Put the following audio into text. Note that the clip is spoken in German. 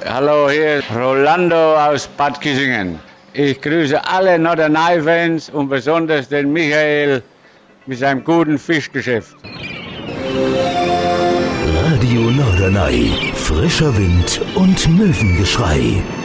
Hallo, hier ist Rolando aus Bad Kissingen. Ich grüße alle Norderney-Fans und besonders den Michael mit seinem guten Fischgeschäft. Radio Norderney, frischer Wind und Möwengeschrei.